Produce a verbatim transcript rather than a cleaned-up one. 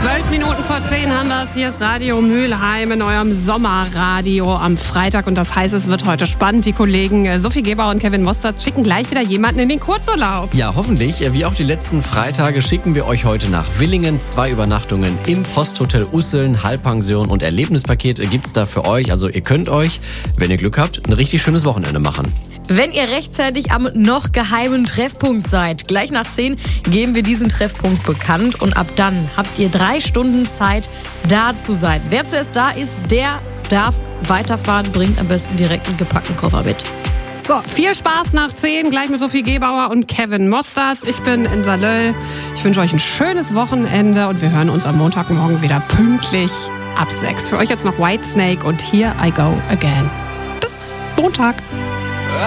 Zwölf Minuten vor zehn haben wir es. Hier ist Radio Mülheim in eurem Sommerradio am Freitag. Und das heißt, es wird heute spannend. Die Kollegen Sophie Gebauer und Kevin Mostert schicken gleich wieder jemanden in den Kurzurlaub. Ja, hoffentlich. Wie auch die letzten Freitage schicken wir euch heute nach Willingen. Zwei Übernachtungen im Posthotel Usseln, Halbpension und Erlebnispaket gibt's da für euch. Also ihr könnt euch, wenn ihr Glück habt, ein richtig schönes Wochenende machen. Wenn ihr rechtzeitig am noch geheimen Treffpunkt seid, gleich nach zehn geben wir diesen Treffpunkt bekannt und ab dann habt ihr drei Stunden Zeit, da zu sein. Wer zuerst da ist, der darf weiterfahren, bringt am besten direkt einen gepackten Koffer mit. So, viel Spaß nach zehn, gleich mit Sophie Gebauer und Kevin Mostert. Ich bin in Salöll. Ich wünsche euch ein schönes Wochenende und wir hören uns am Montagmorgen wieder pünktlich ab sechs. Für euch jetzt noch Whitesnake und Here I Go Again. Bis Montag.